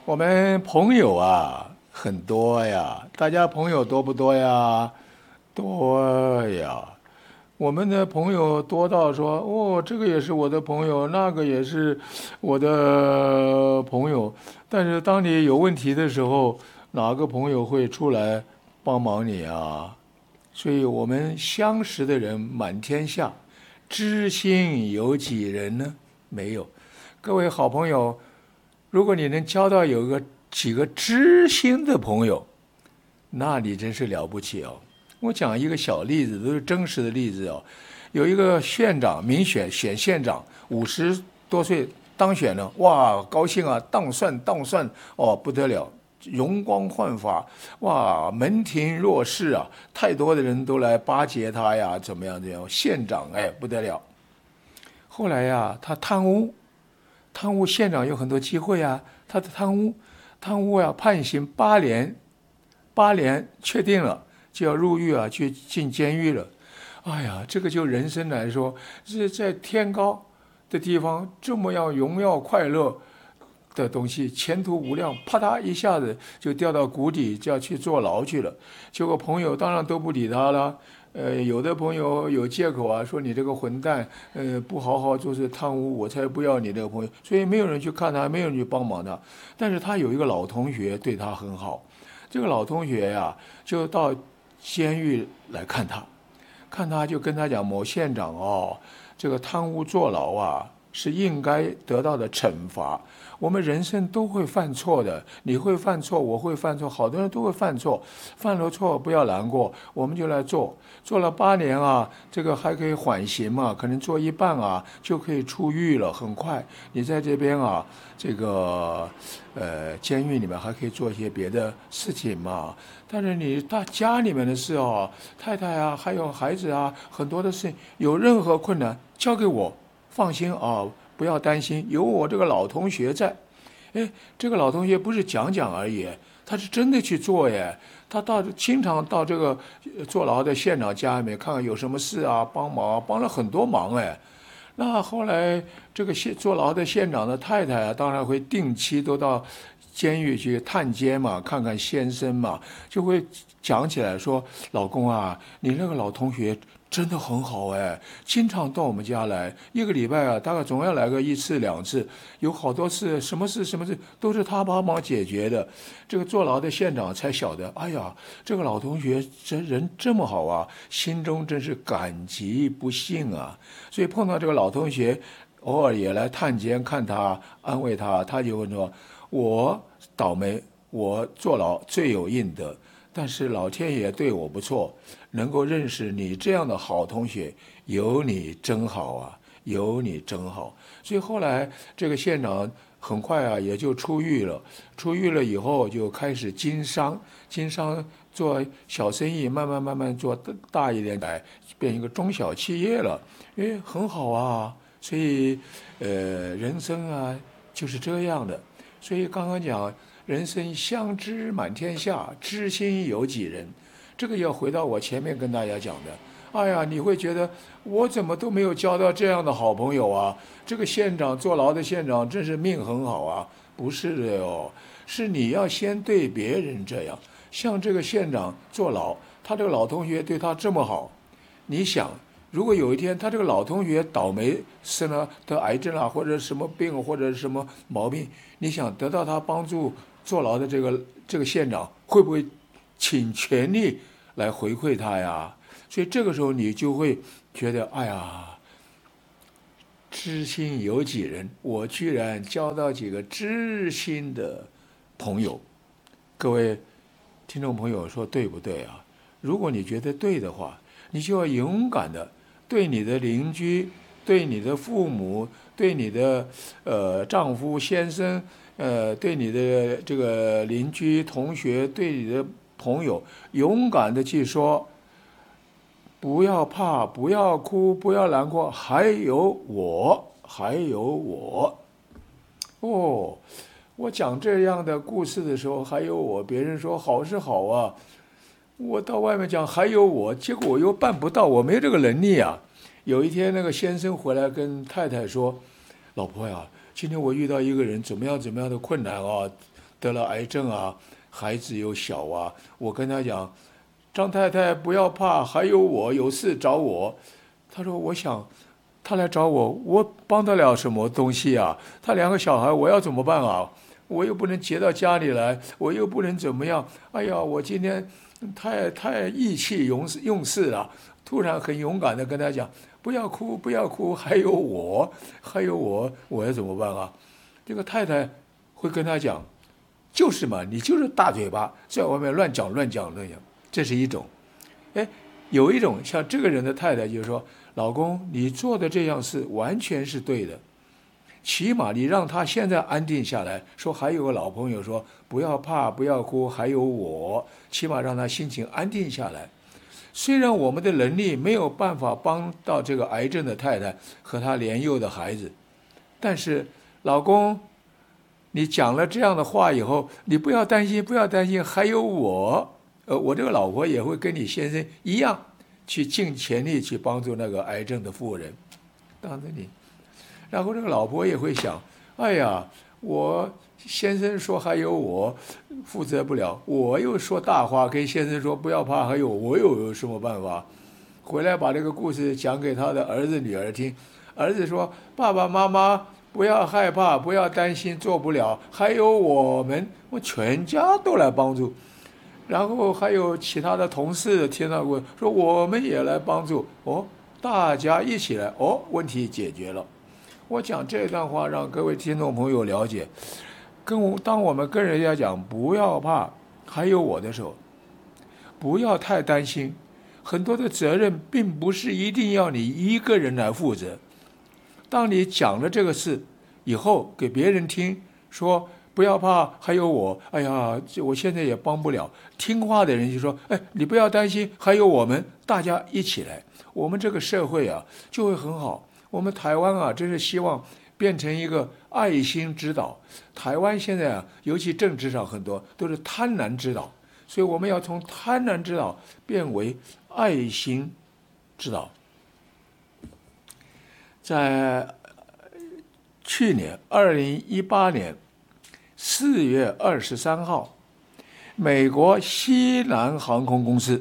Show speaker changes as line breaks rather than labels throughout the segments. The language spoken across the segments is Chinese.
我们朋友啊很多呀，大家朋友多不多呀？多呀。我们的朋友多到说，哦，这个也是我的朋友，那个也是我的朋友。但是当你有问题的时候，哪个朋友会出来帮忙你啊？所以我们相识的人满天下，知心有几人呢？没有。各位好朋友，如果你能交到几个知心的朋友，那你真是了不起哦！我讲一个小例子，都是真实的例子哦。有一个县长民选县长，50多岁当选了，哇，高兴啊，当选哦，不得了，容光焕发，哇，门庭若市啊，太多的人都来巴结他呀，怎么样？县长哎，不得了。后来呀，他贪污县长有很多机会啊，他的贪污啊，判刑8年，8年确定了就要入狱啊，去进监狱了。哎呀，这个就人生来说，是在天高的地方这么样荣耀快乐的东西，前途无量，啪嗒一下子就掉到谷底，就要去坐牢去了。结果朋友当然都不理他了。有的朋友有借口啊，说你这个混蛋，不好好做事贪污，我才不要你这个朋友。所以没有人去看他，没有人去帮忙他。但是他有一个老同学对他很好，这个老同学呀，就到监狱来看他就跟他讲，某县长哦，这个贪污坐牢啊，是应该得到的惩罚。我们人生都会犯错的，你会犯错，我会犯错，好多人都会犯错。犯了错不要难过，我们就来做了8年啊，这个还可以缓刑嘛，可能做一半啊就可以出狱了，很快。你在这边啊，这个监狱里面还可以做一些别的事情嘛。但是你大家里面的事哦，太太啊，还有孩子啊，很多的事情，有任何困难交给我，放心啊，不要担心，有我这个老同学在。哎，这个老同学不是讲讲而已，他是真的去做耶。他经常到这个坐牢的县长家里面看看有什么事啊，帮忙，帮了很多忙哎。那后来这个坐牢的县长的太太啊，当然会定期都到监狱去探监嘛，看看先生嘛，就会讲起来说，老公啊，你那个老同学真的很好哎，经常到我们家来，一个礼拜啊，大概总要来个1次2次，有好多事，什么事都是他帮忙解决的。这个坐牢的县长才晓得，哎呀，这个老同学这人这么好啊，心中真是感激不尽啊。所以碰到这个老同学，偶尔也来探监看他，安慰他，他就会说，我倒霉，我坐牢罪有应得，但是老天爷对我不错，能够认识你这样的好同学，有你真好啊，有你真好。所以后来这个县长很快啊也就出狱了，出狱了以后就开始经商做小生意，慢慢做大一点，变一个中小企业了，很好啊。所以人生啊就是这样的。所以刚刚讲人生相知满天下，知心有几人，这个要回到我前面跟大家讲的。哎呀，你会觉得我怎么都没有交到这样的好朋友啊？这个县长坐牢的县长真是命很好啊？不是的哟，是你要先对别人这样。像这个县长坐牢，他这个老同学对他这么好，你想，如果有一天他这个老同学倒霉生了得癌症啊，或者什么病或者什么毛病，你想得到他帮助坐牢的这个县长会不会请全力来回馈他呀？所以这个时候你就会觉得，哎呀，知心有几人？我居然交到几个知心的朋友。各位听众朋友说对不对啊？如果你觉得对的话，你就要勇敢的对你的邻居、对你的父母、对你的丈夫、先生，对你的这个邻居、同学、对你的朋友，勇敢的去说，不要怕，不要哭，不要难过，还有我，还有我。哦，我讲这样的故事的时候，还有我，别人说好是好啊，我到外面讲还有我，结果我又办不到，我没这个能力啊。有一天那个先生回来跟太太说，老婆呀，今天我遇到一个人怎么样的困难啊， 得了癌症啊，孩子又小啊，我跟他讲，张太太不要怕，还有我，有事找我。他说我想他来找我，我帮得了什么东西啊？他2个小孩，我要怎么办啊？我又不能接到家里来，我又不能怎么样。哎呀，我今天太意气用事了。突然很勇敢的跟他讲，不要哭，不要哭，还有我，还有我，我要怎么办啊？这个太太会跟他讲，就是嘛，你就是大嘴巴，在外面乱讲。这是一种。哎，有一种像这个人的太太就是说，老公，你做的这样事完全是对的，起码你让他现在安定下来。说还有个老朋友说，不要怕，不要哭，还有我，起码让他心情安定下来。虽然我们的能力没有办法帮到这个癌症的太太和她年幼的孩子，但是老公，你讲了这样的话以后，你不要担心，不要担心，还有我，我这个老婆也会跟你先生一样，去尽全力去帮助那个癌症的妇人，当着你。然后这个老婆也会想，哎呀，我先生说还有我负责不了，我又说大话跟先生说不要怕，还有我有什么办法？回来把这个故事讲给他的儿子女儿听，儿子说，爸爸妈妈不要害怕，不要担心做不了，还有我们全家都来帮助。然后还有其他的同事听到过说我们也来帮助，大家一起来，问题解决了。我讲这段话让各位听众朋友了解，当我们跟人家讲不要怕，还有我的时候，不要太担心，很多的责任并不是一定要你一个人来负责。当你讲了这个事以后给别人听，说不要怕，还有我，哎呀，我现在也帮不了，听话的人就说，你不要担心，还有我们，大家一起来，我们这个社会啊就会很好。我们台湾啊，真是希望变成一个爱心之岛。台湾现在啊，尤其政治上很多都是贪婪之岛，所以我们要从贪婪之岛变为爱心之岛。在去年2018年4月23号，美国西南航空公司，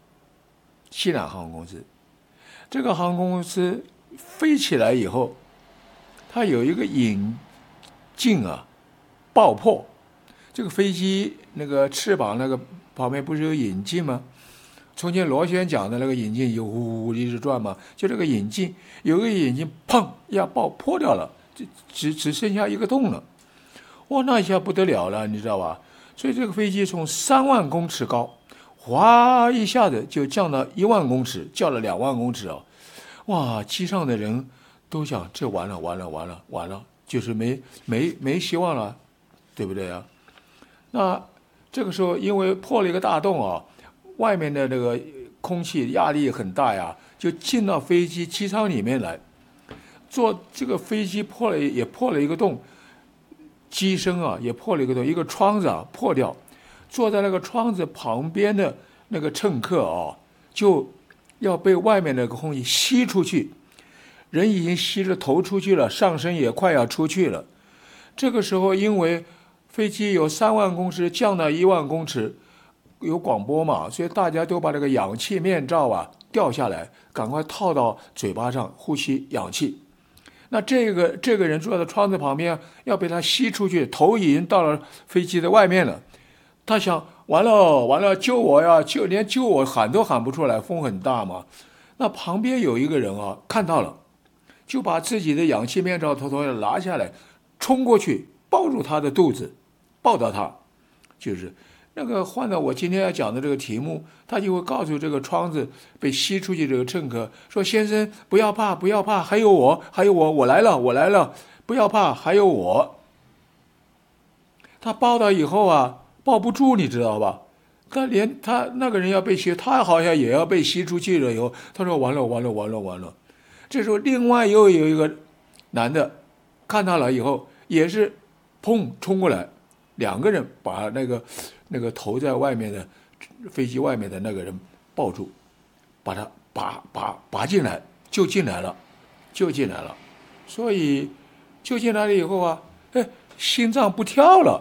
这个航空公司飞起来以后，它有一个引擎啊爆破。这个飞机那个翅膀那个旁边不是有引擎吗？从前螺旋桨的那个引擎有呼呼一直转嘛，就这个引擎有个引擎砰一下爆破掉了，只剩下一个洞了。那一下不得了了，你知道吧？所以这个飞机从3万公尺高，哗一下子就降到1万公尺，降了2万公尺哦。哇，机上的人都想这完了，就是没希望了，对不对啊？那这个时候因为破了一个大洞啊，外面的那个空气压力很大呀，就进到飞机机舱里面来。这个飞机也破了一个洞，机身啊也破了一个洞，一个窗子啊破掉。坐在那个窗子旁边的那个乘客啊，就要被外面那个空气吸出去，人已经吸着头出去了，上身也快要出去了。这个时候因为飞机有3万公尺降到1万公尺，有广播嘛，所以大家都把这个氧气面罩啊掉下来，赶快套到嘴巴上呼吸氧气。那这个人坐在窗子旁边，要被他吸出去，头已经到了飞机的外面了。他想完了，救我呀！连救我喊都喊不出来，风很大嘛。那旁边有一个人啊，看到了，就把自己的氧气面罩偷偷的拿下来，冲过去抱住他的肚子，抱到他，就是那个换到我今天要讲的这个题目，他就会告诉这个窗子被吸出去这个乘客说：“先生，不要怕，不要怕，还有我，我来了，不要怕，还有我。”他抱到以后啊，抱不住，你知道吧？他那个人要被吸，他好像也要被吸出去了。以后他说：“完了。”这时候另外又有一个男的看到了以后，也是砰冲过来，2个人把那个头在外面的飞机外面的那个人抱住，把他拔进来，救进来了。所以救进来了以后啊，心脏不跳了。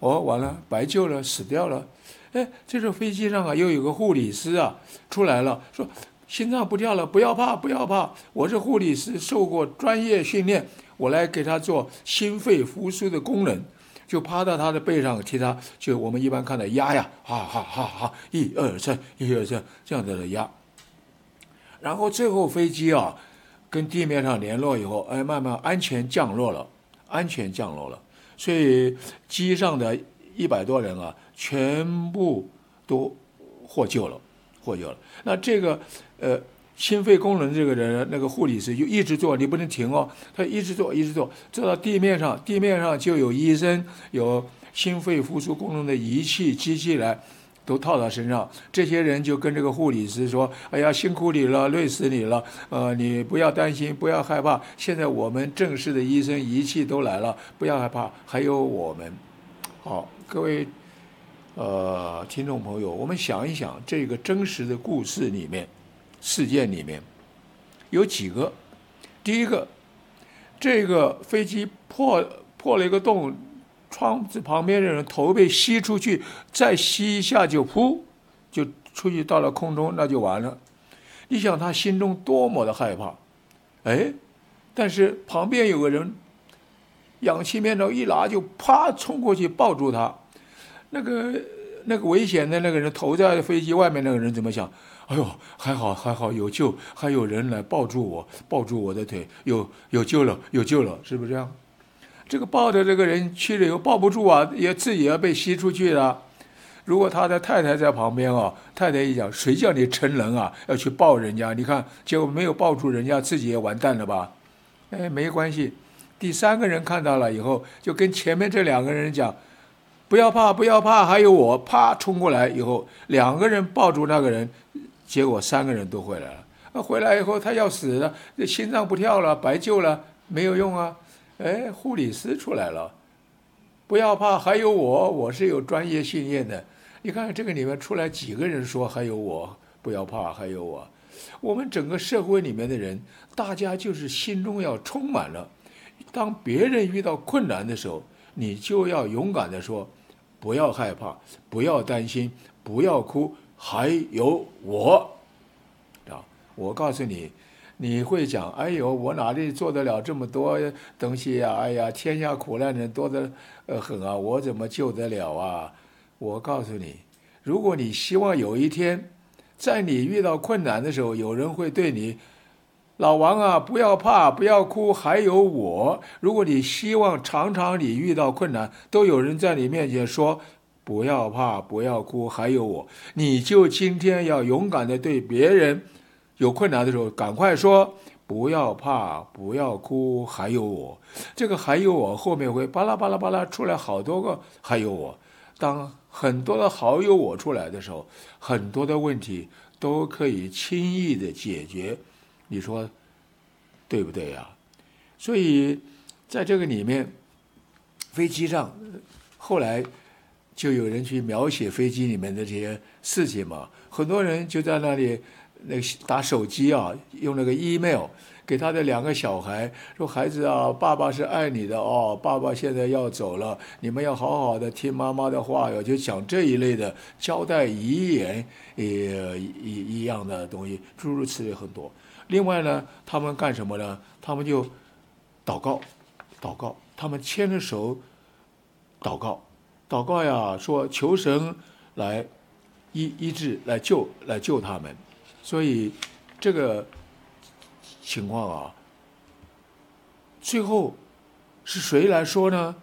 哦，完了，白救了，死掉了。哎，这时候飞机上啊，又有个护理师啊出来了，说心脏不跳了，不要怕，不要怕，我是护理师，受过专业训练，我来给他做心肺复苏的功能。就趴到他的背上，替他，就我们一般看到压呀，哈哈哈哈，一二三，一二三，这样子的压。然后最后飞机啊，跟地面上联络以后，哎，慢慢安全降落了，安全降落了。所以机上的100多人啊，全部都获救了，获救了。那这个心肺功能这个人，那个护理师就一直做，你不能停哦，他一直做，一直做，做到地面上，地面上就有医生，有心肺复苏功能的仪器、机器来，都套到身上。这些人就跟这个护理师说：“哎呀，辛苦你了，累死你了，你不要担心，不要害怕，现在我们正式的医生仪器都来了，不要害怕，还有我们。”好，各位听众朋友，我们想一想，这个真实的故事里面。事件里面有几个，第一个，这个飞机破了一个洞，窗子旁边的人头被吸出去，再吸一下就噗，就出去到了空中，那就完了。你想他心中多么的害怕，哎，但是旁边有个人，氧气面罩一拿就啪冲过去抱住他，那个危险的那个人头在飞机外面，那个人怎么想？哎呦，还好有救，还有人来抱住我的腿，有救了，有救了，是不是这样？这个抱的这个人去了以后抱不住啊，也自己要被吸出去了。如果他的太太在旁边啊，太太一讲，谁叫你成人啊，要去抱人家？你看，结果没有抱住人家，自己也完蛋了吧？哎，没关系。第三个人看到了以后，就跟前面这2个人讲。不要怕，不要怕，还有我，啪冲过来以后，2个人抱住那个人，结果3个人都回来了。回来以后他要死了，心脏不跳了，白救了，没有用啊。哎，护理师出来了，不要怕，还有我，我是有专业训练的。你看这个里面出来几个人说还有我，不要怕，还有我。我们整个社会里面的人，大家就是心中要充满了，当别人遇到困难的时候，你就要勇敢地说，不要害怕，不要担心，不要哭，还有我。我告诉你，你会讲，哎呦，我哪里做得了这么多东西呀？哎呀，天下苦难人多得很啊，我怎么救得了啊？我告诉你，如果你希望有一天，在你遇到困难的时候，有人会对你，老王啊，不要怕，不要哭，还有我。如果你希望常常你遇到困难，都有人在你面前说，不要怕，不要哭，还有我，你就今天要勇敢地对别人有困难的时候，赶快说，不要怕，不要哭，还有我。这个还有我后面会巴拉巴拉巴拉出来好多个还有我。当很多的好友我出来的时候，很多的问题都可以轻易的解决。你说对不对呀？所以在这个里面，飞机上后来就有人去描写飞机里面的这些事情嘛，很多人就在那里打手机啊，用那个 email 给他的2个小孩说：“孩子啊，爸爸是爱你的哦，爸爸现在要走了，你们要好好的听妈妈的话哟。”就讲这一类的交代遗言一样的东西，诸如此类很多。另外呢，他们干什么呢？他们就祷告，他们牵着手祷告呀，说求神来医治，来救他们。所以这个情况啊，最后是谁来说呢？